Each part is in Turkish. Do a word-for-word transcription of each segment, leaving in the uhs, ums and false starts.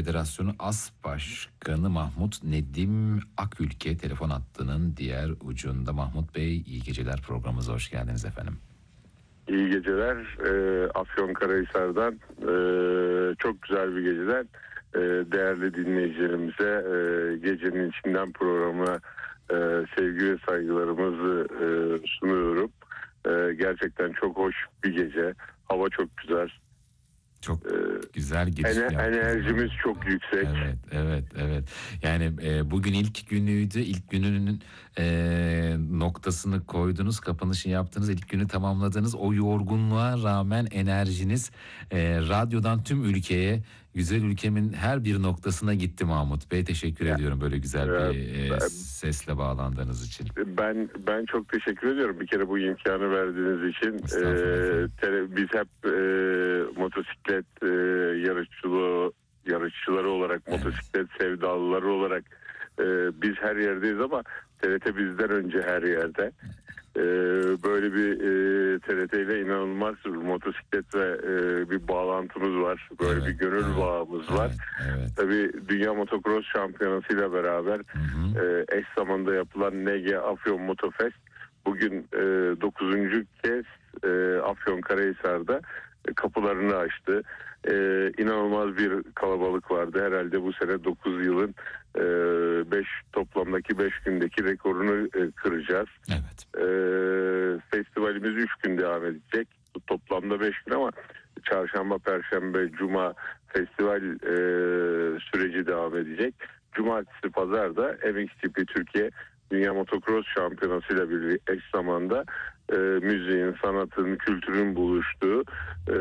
Federasyonu As Başkanı Mahmut Nedim Akülke telefon hattının diğer ucunda. Mahmut Bey, iyi geceler, programımıza hoş geldiniz efendim. İyi geceler. E, Afyonkarahisar'dan e, çok güzel bir geceden e, değerli dinleyicilerimize e, gecenin içinden programına e, sevgi ve saygılarımızı e, sunuyorum. E, gerçekten çok hoş bir gece. Hava çok güzel. Çok ee, güzel giriş ener- enerjimiz çok yüksek. Evet, evet, evet. Yani e, bugün ilk günüydü. İlk gününün e, noktasını koydunuz, kapanışı yaptınız, ilk günü tamamladınız. O yorgunluğa rağmen enerjiniz e, radyodan tüm ülkeye, güzel ülkemin her bir noktasına gitti Mahmut Bey. Teşekkür ya, ediyorum böyle güzel ya, bir e, ben, sesle bağlandığınız için. Ben ben çok teşekkür ediyorum bir kere bu imkanı verdiğiniz için. Ee, tele, biz hep e, motosiklet e, yarışçılığı yarışçıları olarak, evet, motosiklet sevdalıları olarak e, biz her yerdeyiz ama T R T bizden önce her yerde. Ee, böyle bir e, T R T ile inanılmaz motosiklet ve e, bir bağlantımız var. Böyle evet, bir gönül evet, bağımız evet, var. Evet. Tabii Dünya Motocross Şampiyonası ile beraber hı hı. E, eş zamanda yapılan N G Afyon Motofest bugün e, dokuzuncu kez e, Afyonkarahisar'da e, kapılarını açtı. E, inanılmaz bir kalabalık vardı. Herhalde bu sene dokuz yılın beş toplamdaki beş gündeki rekorunu e, kıracağız. Evet. E, festivalimiz üç gün devam edecek. Toplamda beş gün ama çarşamba, perşembe, cuma festival e, süreci devam edecek. Cumartesi, pazar da M X G P Türkiye Dünya Motocross Şampiyonası ile bir eş zamanda e, müziğin, sanatın, kültürün buluştuğu e,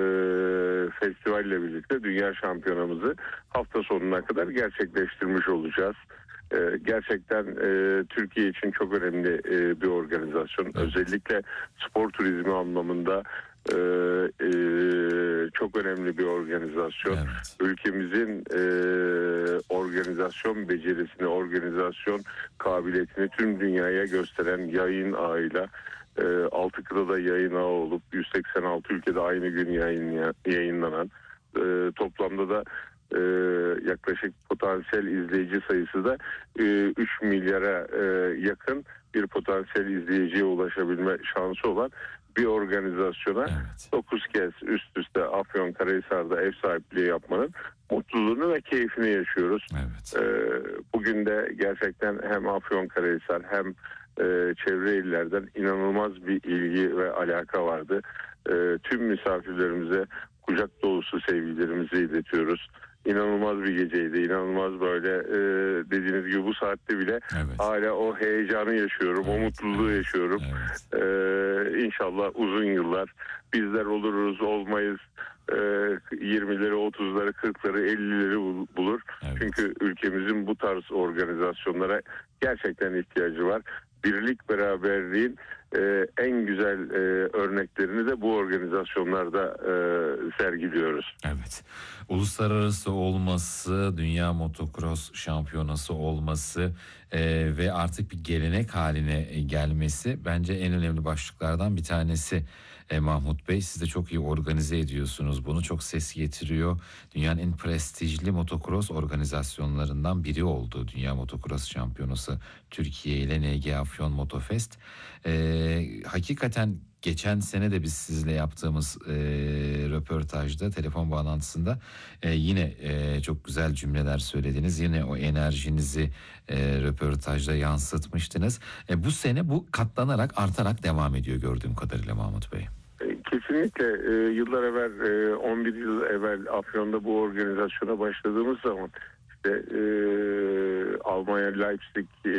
festivalle birlikte dünya şampiyonamızı hafta sonuna kadar gerçekleştirmiş olacağız. E, gerçekten e, Türkiye için çok önemli e, bir organizasyon. Evet. Özellikle spor turizmi anlamında e, e, çok önemli bir organizasyon. Evet. Ülkemizin e, organizasyon becerisini, organizasyon kabiliyetini tüm dünyaya gösteren yayın ağıyla e, altı kıtada yayın ağı olup yüz seksen altı ülkede aynı gün yayın, yayınlanan e, toplamda da e, yaklaşık potansiyel izleyici sayısı da e, üç milyara e, yakın bir potansiyel izleyiciye ulaşabilme şansı olan bir organizasyona evet. dokuz kez üst üste Afyonkarahisar'da ev sahipliği yapmanın mutluluğunu ve keyfini yaşıyoruz. Evet. Ee, bugün de gerçekten hem Afyonkarahisar hem e, çevre illerden inanılmaz bir ilgi ve alaka vardı. E, tüm misafirlerimize kucak dolusu sevgilerimizi iletiyoruz. İnanılmaz bir geceydi. İnanılmaz böyle e, dediğiniz gibi bu saatte bile evet. hala o heyecanı yaşıyorum. Evet, o mutluluğu evet, yaşıyorum. Evet. E, İnşallah uzun yıllar bizler oluruz olmayız. E, yirmileri, otuzları, kırkları, ellileri bulur. Evet. Çünkü ülkemizin bu tarz organizasyonlara gerçekten ihtiyacı var. Birlik, beraberliğin e, en güzel e, örneklerini de bu organizasyonlarda e, sergiliyoruz. Evet. Uluslararası olması, Dünya Motocross Şampiyonası olması e, ve artık bir gelenek haline gelmesi bence en önemli başlıklardan bir tanesi. E, Mahmut Bey, siz de çok iyi organize ediyorsunuz bunu. Çok ses getiriyor. Dünyanın en prestijli motocross organizasyonlarından biri oldu Dünya Motocross Şampiyonası Türkiye ile N G Afyon Motofest. E, hakikaten geçen sene de biz sizinle yaptığımız e, röportajda, telefon bağlantısında e, yine e, çok güzel cümleler söylediniz. Yine o enerjinizi e, röportajda yansıtmıştınız. E, bu sene bu katlanarak, artarak devam ediyor gördüğüm kadarıyla Mahmut Bey. Kesinlikle e, yıllar evvel, e, on bir yıl evvel Afyon'da bu organizasyona başladığımız zaman işte e, Almanya Leipzig e,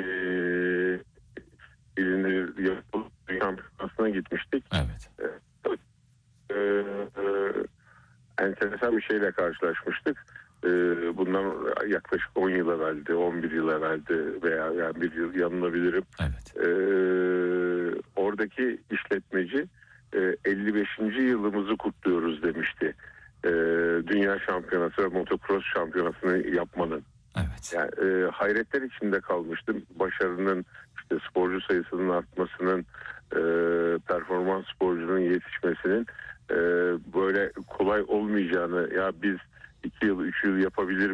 ilinde yapılan şampiyonasına gitmiştik. Evet. E, e, enteresan bir şeyle karşılaşmıştık. E, bundan yaklaşık on yıl evveldi, on bir yıl evveldi veya yani bir yıl yanılabilirim. Evet. E, oradaki işletmeci elli beşinci yılımızı kutluyoruz demişti. Ee, Dünya Şampiyonası ve Motocross Şampiyonası'nı yapmanın. Evet. Yani, e, hayretler içinde kalmıştım. Başarının, işte sporcu sayısının artmasının, e, performans sporcunun yetişmesinin e, böyle kolay olmayacağını, ya biz iki yıl, üç yıl yapabilir